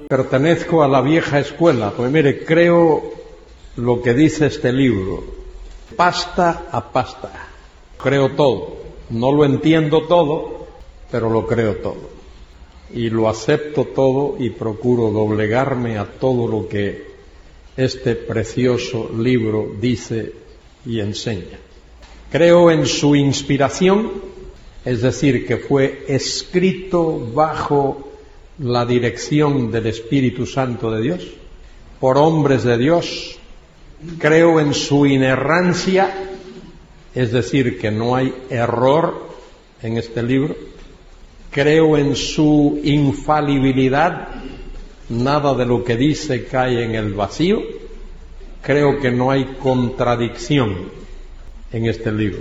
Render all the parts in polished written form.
pertenezco a la vieja escuela, pues mire, creo lo que dice este libro, pasta a pasta, creo todo, no lo entiendo todo, pero lo creo todo, y lo acepto todo y procuro doblegarme a todo lo que este precioso libro dice y enseña. Creo en su inspiración, es decir, que fue escrito bajo la dirección del Espíritu Santo de Dios, por hombres de Dios. Creo en su inerrancia, es decir, que no hay error en este libro. Creo en su infalibilidad, nada de lo que dice cae en el vacío. Creo que no hay contradicción en este libro.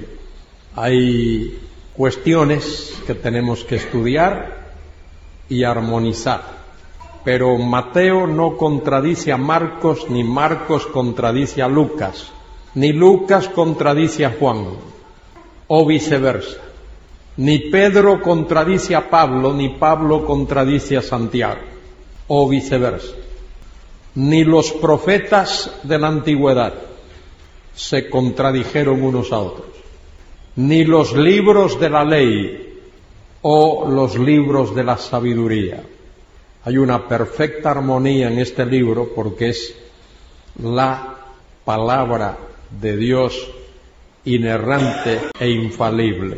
Hay cuestiones que tenemos que estudiar y armonizar, pero Mateo no contradice a Marcos, ni Marcos contradice a Lucas, ni Lucas contradice a Juan, o viceversa, ni Pedro contradice a Pablo, ni Pablo contradice a Santiago, o viceversa, ni los profetas de la antigüedad se contradijeron unos a otros, ni los libros de la ley o los libros de la sabiduría. Hay una perfecta armonía en este libro porque es la palabra de Dios inerrante e infalible,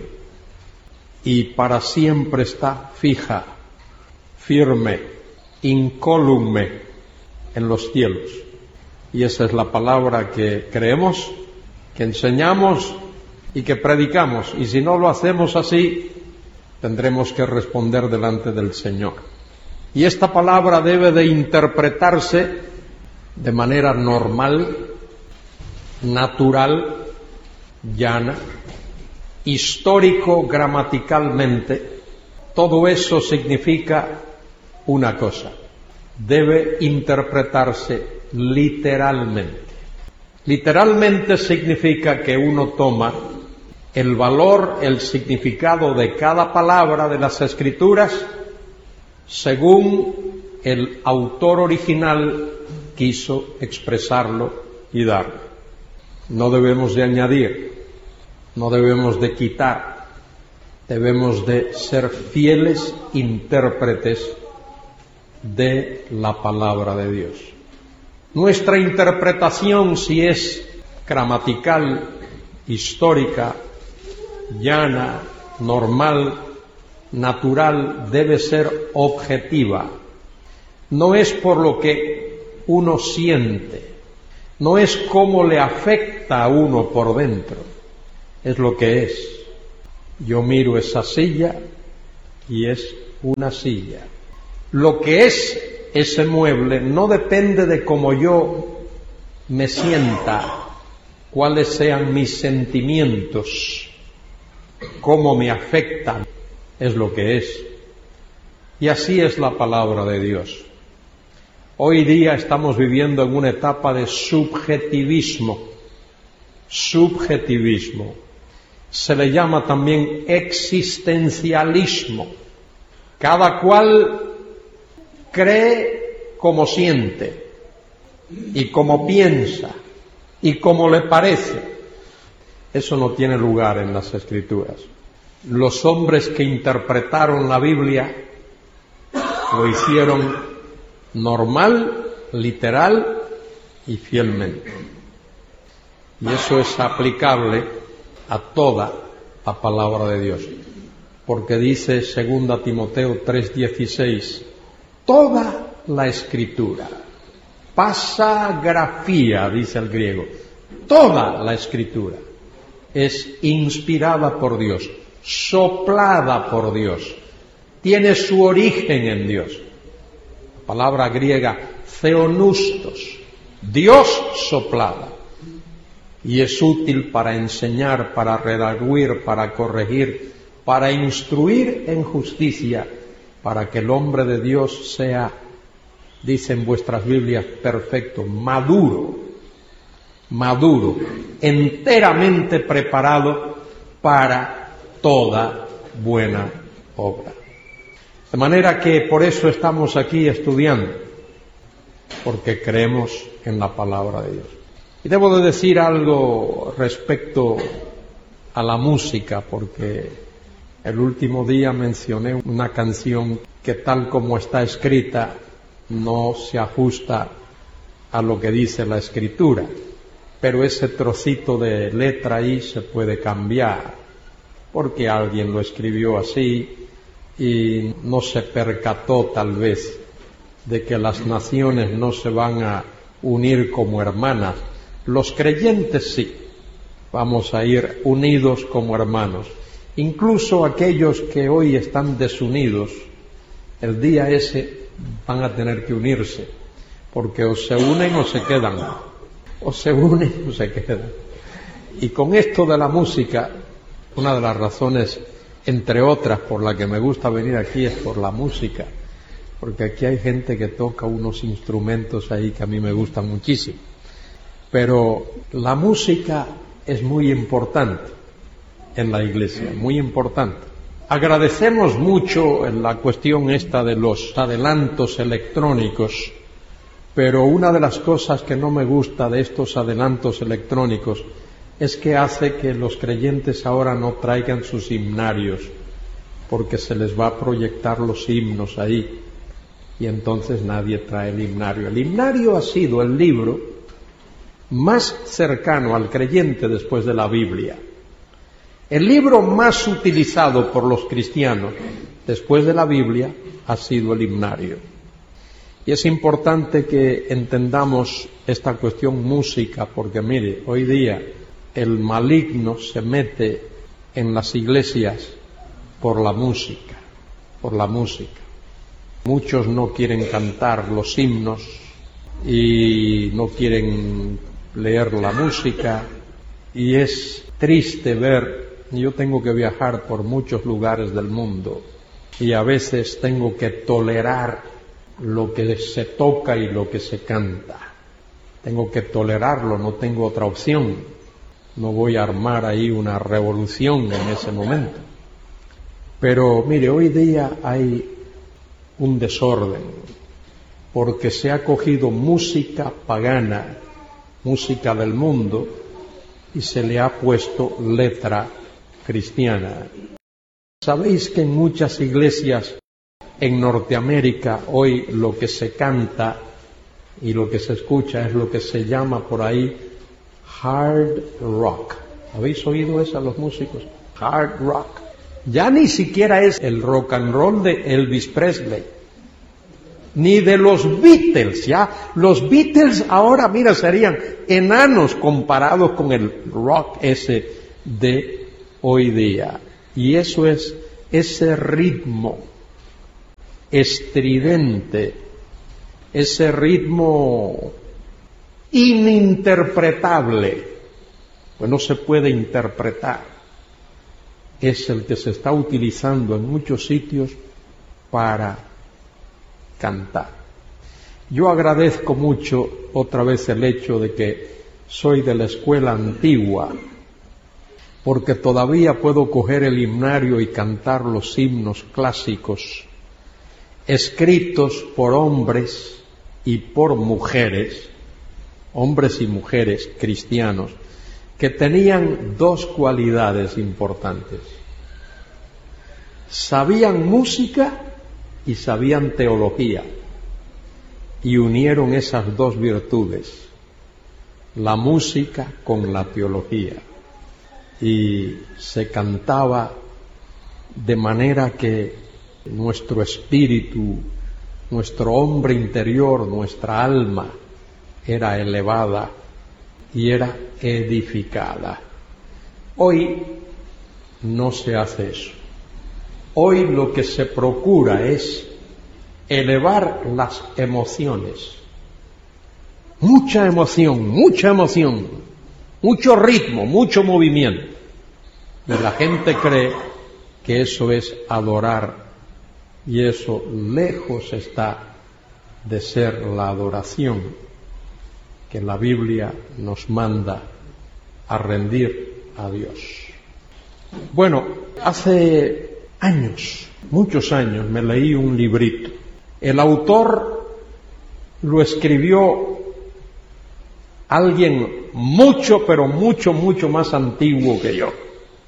y para siempre está fija, firme, incólume en los cielos. Y esa es la palabra que creemos, que enseñamos y que predicamos, y si no lo hacemos así, tendremos que responder delante del Señor. Y esta palabra debe de interpretarse de manera normal, natural, llana, histórico-gramaticalmente. Todo eso significa una cosa: debe interpretarse literalmente. Literalmente significa que uno toma el valor, el significado de cada palabra de las Escrituras según el autor original quiso expresarlo y darlo. No debemos de añadir, no debemos de quitar, debemos de ser fieles intérpretes de la palabra de Dios. Nuestra interpretación, si es gramatical, histórica, llana, normal, natural, debe ser objetiva. No es por lo que uno siente, no es cómo le afecta a uno por dentro, es lo que es. Yo miro esa silla y es una silla. Lo que es ese mueble no depende de cómo yo me sienta, cuáles sean mis sentimientos, cómo me afectan, es lo que es. Y así es la palabra de Dios. Hoy día estamos viviendo en una etapa de subjetivismo. Subjetivismo. Se le llama también existencialismo. Cada cual cree como siente y como piensa y como le parece. Eso no tiene lugar en las Escrituras. Los hombres que interpretaron la Biblia lo hicieron normal, literal y fielmente. Y eso es aplicable a toda la palabra de Dios. Porque dice 2 Timoteo 3:16, toda la Escritura, pasagrafía, dice el griego, toda la Escritura es inspirada por Dios, soplada por Dios, tiene su origen en Dios. La palabra griega theonustos, Dios soplada, y es útil para enseñar, para redarguir, para corregir, para instruir en justicia, para que el hombre de Dios sea, dicen vuestras Biblias, perfecto, maduro, enteramente preparado para toda buena obra. De manera que por eso estamos aquí estudiando. porque creemos en la palabra de Dios. Y debo de decir algo respecto a la música, porque el último día mencioné una canción que tal como está escrita no se ajusta a lo que dice la Escritura, pero ese trocito de letra ahí se puede cambiar, porque alguien lo escribió así y no se percató tal vez de que las naciones no se van a unir como hermanas. Los creyentes sí, vamos a ir unidos como hermanos. Incluso aquellos que hoy están desunidos, el día ese van a tener que unirse, porque o se unen o se quedan, o se unen o se quedan. Y con esto de la música, una de las razones, entre otras, por la que me gusta venir aquí es por la música, porque aquí hay gente que toca unos instrumentos ahí que a mí me gustan muchísimo. Pero la música es muy importante en la iglesia, muy importante. Agradecemos mucho en la cuestión esta de los adelantos electrónicos, pero una de las cosas que no me gusta de estos adelantos electrónicos es que hace que los creyentes ahora no traigan sus himnarios, porque se les va a proyectar los himnos ahí, y entonces nadie trae el himnario. El himnario ha sido el libro más cercano al creyente después de la Biblia. El libro más utilizado por los cristianos después de la Biblia ha sido el himnario. Y es importante que entendamos esta cuestión música, porque mire, hoy día el maligno se mete en las iglesias por la música, por la música. Muchos no quieren cantar los himnos y no quieren leer la música, y es triste ver, yo tengo que viajar por muchos lugares del mundo y a veces tengo que tolerar lo que se toca y lo que se canta. Tengo que tolerarlo, no tengo otra opción. No voy a armar ahí una revolución en ese momento. Pero mire, hoy día hay un desorden, porque se ha cogido música pagana, música del mundo, y se le ha puesto letra cristiana. ¿Sabéis que en muchas iglesias en Norteamérica hoy lo que se canta y lo que se escucha es lo que se llama por ahí hard rock? ¿Habéis oído eso a los músicos? Hard rock. Ya ni siquiera es el rock and roll de Elvis Presley, ni de los Beatles, ya. Los Beatles ahora, mira, serían enanos comparados con el rock ese de hoy día. Y eso es ese ritmo estridente, ese ritmo ininterpretable, pues no se puede interpretar. Es el que se está utilizando en muchos sitios para cantar. Yo agradezco mucho otra vez el hecho de que soy de la escuela antigua, porque todavía puedo coger el himnario y cantar los himnos clásicos escritos por hombres y por mujeres, hombres y mujeres cristianos, que tenían dos cualidades importantes: sabían música y sabían teología, y unieron esas dos virtudes, la música con la teología, y se cantaba de manera que nuestro espíritu, nuestro hombre interior, nuestra alma era elevada y era edificada. Hoy no se hace eso. Hoy lo que se procura es elevar las emociones. Mucha emoción, mucho ritmo, mucho movimiento. Y la gente cree que eso es adorar, y eso lejos está de ser la adoración que la Biblia nos manda a rendir a Dios. Bueno, hace años, muchos años, me leí un librito. El autor lo escribió alguien mucho, pero mucho, mucho más antiguo que yo,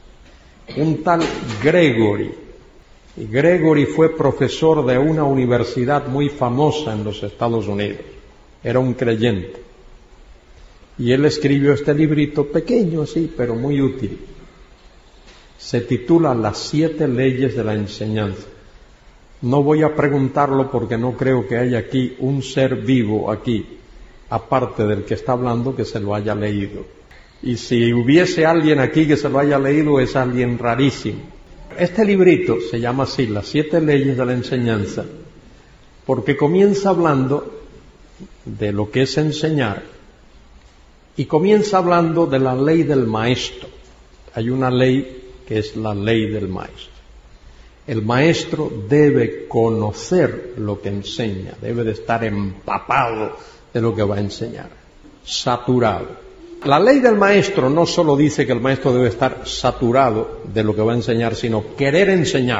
un tal Gregory. Y Gregory fue profesor de una universidad muy famosa en los Estados Unidos. Era un creyente. Y él escribió este librito pequeño, sí, pero muy útil. Se titula Las 7 leyes de la enseñanza. No voy a preguntarlo porque no creo que haya aquí un ser vivo aquí, aparte del que está hablando, que se lo haya leído. Y si hubiese alguien aquí que se lo haya leído, es alguien rarísimo. Este librito se llama así, Las 7 leyes de la enseñanza, porque comienza hablando de lo que es enseñar y comienza hablando de la ley del maestro. Hay una ley que es la ley del maestro. El maestro debe conocer lo que enseña, debe de estar empapado de lo que va a enseñar, saturado. La ley del maestro no solo dice que el maestro debe estar saturado de lo que va a enseñar, sino querer enseñar.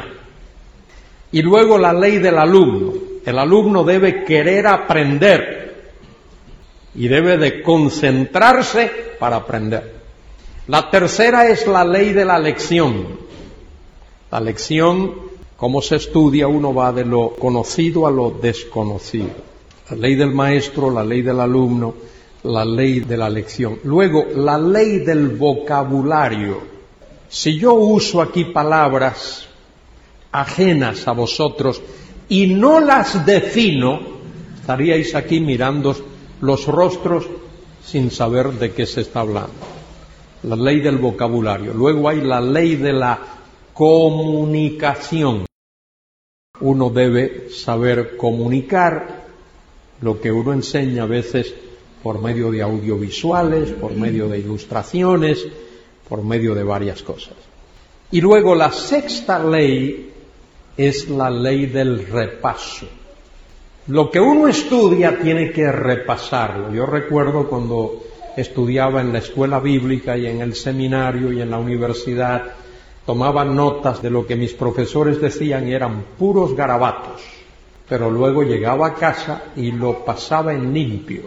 Y luego la ley del alumno. El alumno debe querer aprender y debe de concentrarse para aprender. La tercera es la ley de la lección. La lección, cómo se estudia, uno va de lo conocido a lo desconocido. La ley del maestro, la ley del alumno, la ley de la lección. Luego, la ley del vocabulario. Si yo uso aquí palabras ajenas a vosotros y no las defino, estaríais aquí mirando los rostros sin saber de qué se está hablando. La ley del vocabulario. Luego hay la ley de la comunicación. Uno debe saber comunicar lo que uno enseña, a veces por medio de audiovisuales, por medio de ilustraciones, por medio de varias cosas. Y luego la sexta ley es la ley del repaso. Lo que uno estudia tiene que repasarlo. Yo recuerdo cuando estudiaba en la escuela bíblica y en el seminario y en la universidad, tomaba notas de lo que mis profesores decían y eran puros garabatos, pero luego llegaba a casa y lo pasaba en limpio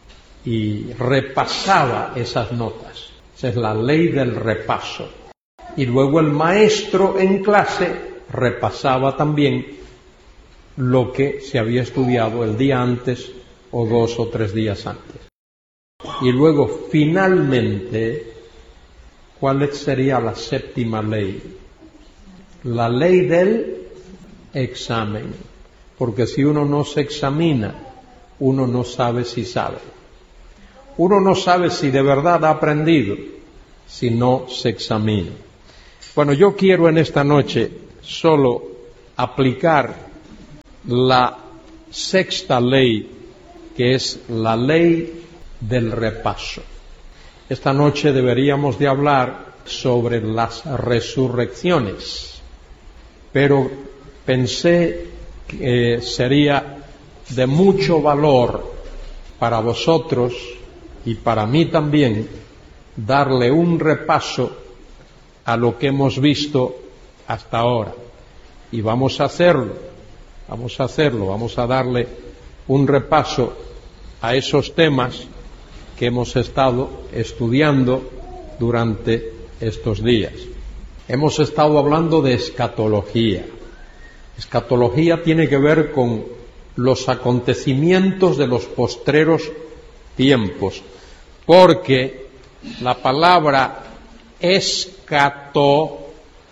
y repasaba esas notas. Esa es la ley del repaso. Y luego el maestro en clase repasaba también lo que se había estudiado el día antes o 2 o 3 días antes. Y luego, finalmente, ¿cuál sería la séptima ley? La ley del examen. Porque si uno no se examina, uno no sabe si sabe. Uno no sabe si de verdad ha aprendido, si no se examina. Bueno, yo quiero en esta noche solo aplicar la sexta ley, que es la ley del repaso. Esta noche deberíamos de hablar sobre las resurrecciones, pero pensé que sería de mucho valor para vosotros y para mí también darle un repaso a lo que hemos visto hasta ahora. Y vamos a darle un repaso a esos temas que hemos estado estudiando durante estos días. Hemos estado hablando de escatología. Escatología tiene que ver con los acontecimientos de los postreros tiempos, porque la palabra escato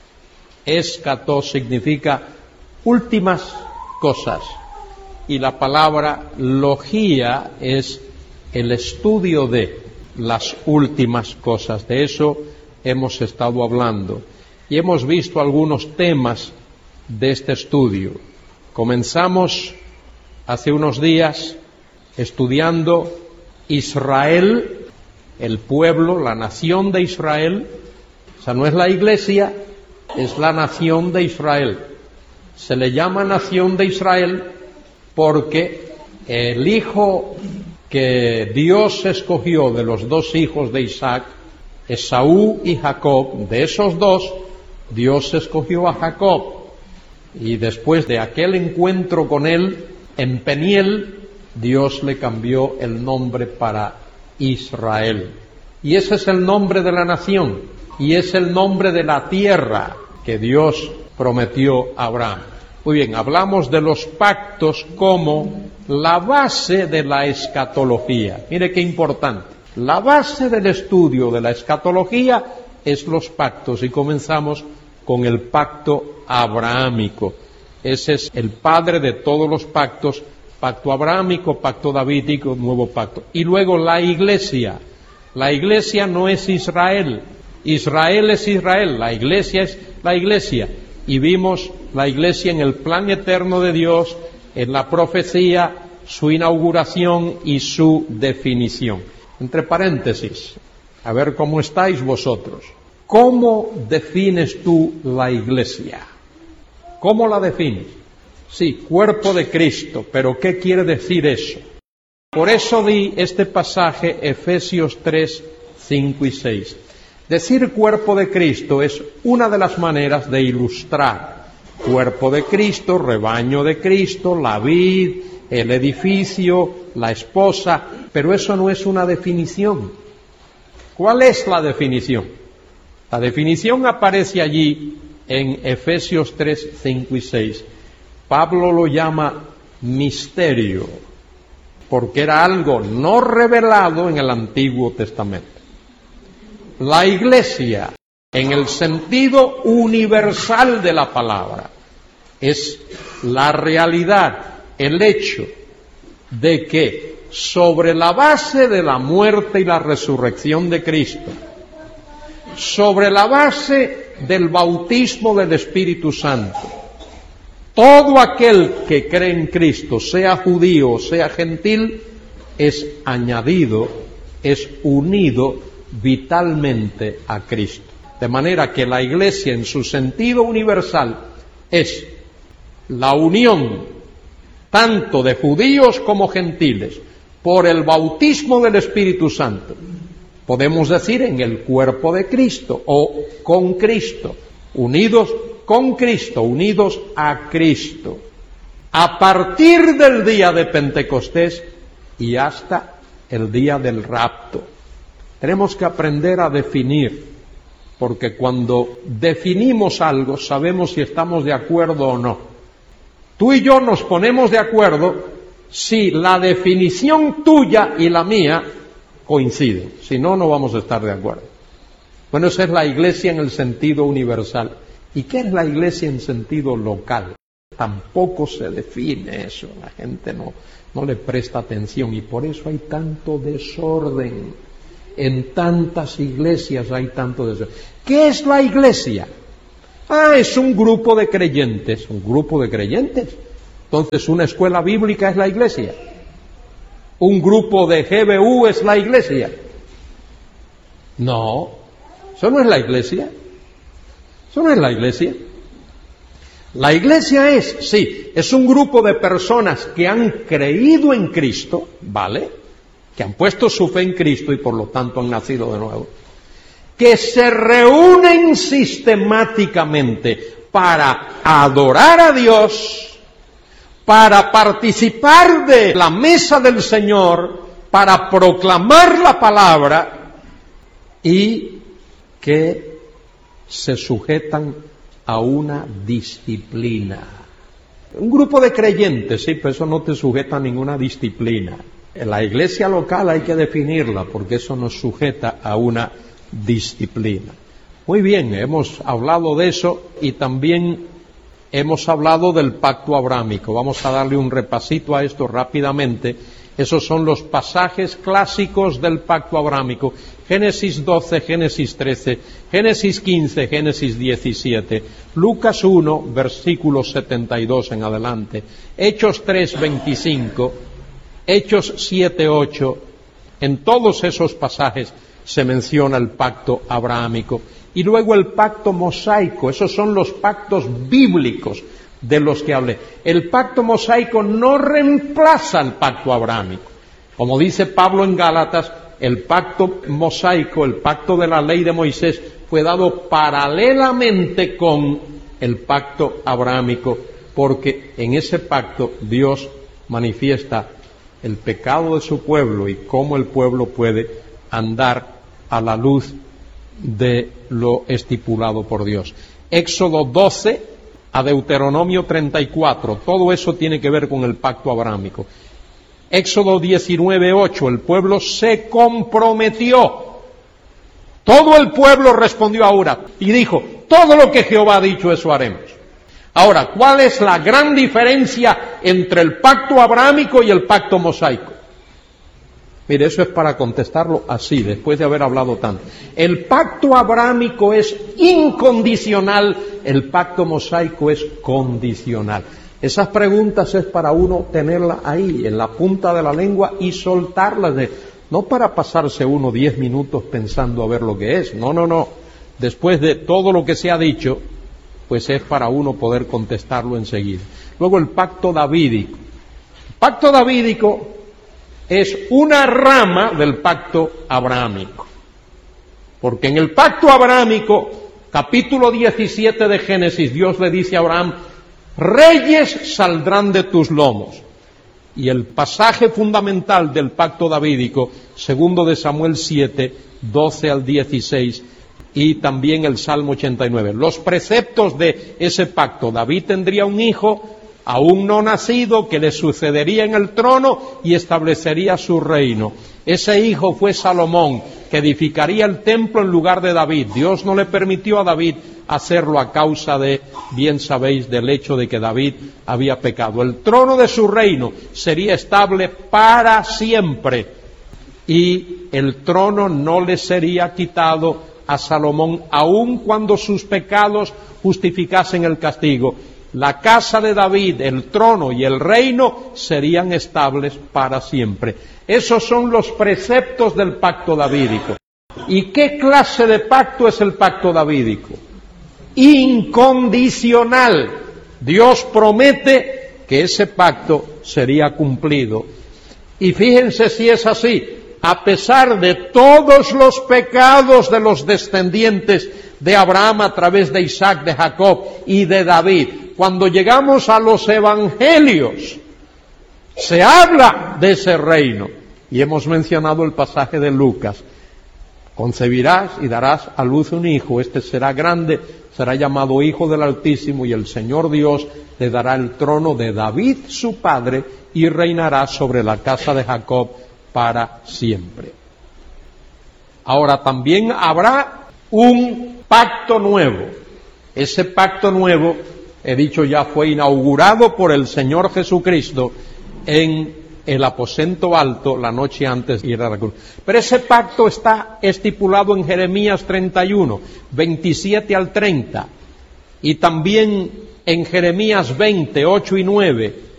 significa últimas cosas, y la palabra logía es el estudio de las últimas cosas. De eso hemos estado hablando y hemos visto algunos temas de este estudio. Comenzamos hace unos días estudiando Israel, el pueblo, la nación de Israel. O sea, no es la iglesia, es la nación de Israel. Se le llama nación de Israel porque el hijo que Dios escogió de los 2 hijos de Isaac, Esaú y Jacob, de esos 2, Dios escogió a Jacob. Y después de aquel encuentro con él en Peniel, Dios le cambió el nombre para Israel. Y ese es el nombre de la nación, y es el nombre de la tierra que Dios prometió a Abraham. Muy bien, hablamos de los pactos como la base de la escatología. Mire qué importante. La base del estudio de la escatología es los pactos, y comenzamos con el pacto abrahámico. Ese es el padre de todos los pactos: pacto abrahámico, pacto davídico, nuevo pacto. Y luego la iglesia. La iglesia no es Israel. Israel es Israel. La iglesia es la iglesia. Y vimos la iglesia en el plan eterno de Dios, en la profecía, su inauguración y su definición. Entre paréntesis, a ver cómo estáis vosotros. ¿Cómo defines tú la iglesia? ¿Cómo la defines? Sí, cuerpo de Cristo, pero ¿qué quiere decir eso? Por eso di este pasaje, Efesios 3, 5 y 6. Decir cuerpo de Cristo es una de las maneras de ilustrar. Cuerpo de Cristo, rebaño de Cristo, la vid, el edificio, la esposa, pero eso no es una definición. ¿Cuál es la definición? La definición aparece allí en Efesios 3, 5 y 6. Pablo lo llama misterio, porque era algo no revelado en el Antiguo Testamento. La iglesia, en el sentido universal de la palabra, es la realidad, el hecho de que sobre la base de la muerte y la resurrección de Cristo, sobre la base del bautismo del Espíritu Santo, todo aquel que cree en Cristo, sea judío o sea gentil, es añadido, es unido vitalmente a Cristo. De manera que la iglesia en su sentido universal es la unión tanto de judíos como gentiles por el bautismo del Espíritu Santo. Podemos decir en el cuerpo de Cristo o con Cristo, unidos con Cristo, unidos a Cristo, a partir del día de Pentecostés y hasta el día del rapto. Tenemos que aprender a definir, porque cuando definimos algo sabemos si estamos de acuerdo o no. Tú y yo nos ponemos de acuerdo si la definición tuya y la mía coinciden, si no, no vamos a estar de acuerdo. Bueno, esa es la iglesia en el sentido universal. ¿Y qué es la iglesia en sentido local? Tampoco se define eso, la gente no le presta atención y por eso hay tanto desorden. En tantas iglesias hay tanto desorden. ¿Qué es la iglesia? Es un grupo de creyentes, un grupo de creyentes. Entonces, ¿una escuela bíblica es la iglesia? ¿Un grupo de GBU es la iglesia? No, eso no es la iglesia. Eso no es la iglesia. La iglesia es un grupo de personas que han creído en Cristo, ¿vale?, que han puesto su fe en Cristo y por lo tanto han nacido de nuevo, que se reúnen sistemáticamente para adorar a Dios, para participar de la mesa del Señor, para proclamar la palabra y que se sujetan a una disciplina. Un grupo de creyentes, sí, pero eso no te sujeta a ninguna disciplina. En la iglesia local hay que definirla porque eso nos sujeta a una disciplina. Muy bien, hemos hablado de eso y también hemos hablado del pacto abrahámico. Vamos a darle un repasito a esto rápidamente. Esos son los pasajes clásicos del pacto abrahámico. Génesis 12, Génesis 13, Génesis 15, Génesis 17, Lucas 1, versículos 72 en adelante, Hechos 3, 25, Hechos 7, 8, en todos esos pasajes se menciona el pacto abrahámico. Y luego el pacto mosaico, esos son los pactos bíblicos de los que hablé. El pacto mosaico no reemplaza el pacto abrahámico. Como dice Pablo en Gálatas, el pacto mosaico, el pacto de la ley de Moisés, fue dado paralelamente con el pacto abrahámico, porque en ese pacto Dios manifiesta el pecado de su pueblo y cómo el pueblo puede andar a la luz de lo estipulado por Dios. Éxodo 12 a Deuteronomio 34, todo eso tiene que ver con el pacto abrámico. Éxodo 19:8, el pueblo se comprometió. Todo el pueblo respondió ahora y dijo, todo lo que Jehová ha dicho, eso haremos. Ahora, ¿cuál es la gran diferencia entre el pacto abrámico y el pacto mosaico? Mire, eso es para contestarlo así, después de haber hablado tanto. El pacto abrámico es incondicional, el pacto mosaico es condicional. Esas preguntas es para uno tenerlas ahí, en la punta de la lengua y soltarlas, no para pasarse uno 10 minutos pensando a ver lo que es, no. Después de todo lo que se ha dicho, pues es para uno poder contestarlo enseguida. Luego el pacto davídico. El pacto davídico es una rama del pacto abrámico. Porque en el pacto abrámico, capítulo 17 de Génesis, Dios le dice a Abraham, reyes saldrán de tus lomos. Y el pasaje fundamental del pacto davídico, segundo de Samuel 7, 12 al 16, y también el Salmo 89. Los preceptos de ese pacto: David tendría un hijo aún no nacido que le sucedería en el trono y establecería su reino. Ese hijo fue Salomón, que edificaría el templo en lugar de David. Dios no le permitió a David hacerlo a causa de, bien sabéis, del hecho de que David había pecado. El trono de su reino sería estable para siempre y el trono no le sería quitado a Salomón, aun cuando sus pecados justificasen el castigo. La casa de David, el trono y el reino serían estables para siempre. Esos son los preceptos del pacto davídico. ¿Y qué clase de pacto es el pacto davídico? Incondicional. Dios promete que ese pacto sería cumplido. Y fíjense si es así. A pesar de todos los pecados de los descendientes de Abraham a través de Isaac, de Jacob y de David, cuando llegamos a los evangelios, se habla de ese reino. Y hemos mencionado el pasaje de Lucas. Concebirás y darás a luz un hijo, este será grande, será llamado Hijo del Altísimo, y el Señor Dios le dará el trono de David su padre, y reinará sobre la casa de Jacob para siempre. Ahora también habrá un pacto nuevo. Ese pacto nuevo, he dicho ya, fue inaugurado por el Señor Jesucristo en el aposento alto la noche antes de ir a la cruz. Pero ese pacto está estipulado en Jeremías 31, 27 al 30, y también en Jeremías 20, 8 y 9,